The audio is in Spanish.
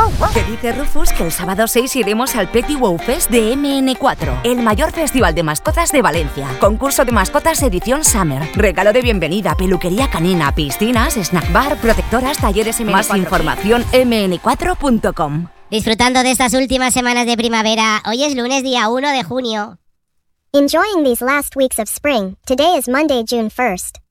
Te dice Rufus que el sábado 6 iremos al Petty Wow Fest de MN4, el mayor festival de mascotas de Valencia. Concurso de mascotas edición Summer. Regalo de bienvenida, peluquería canina, piscinas, snack bar, protectoras, talleres y más información mn4.com. Disfrutando de estas últimas semanas de primavera, hoy es lunes día 1 de junio. Enjoying these last weeks of spring, today is Monday, June 1st.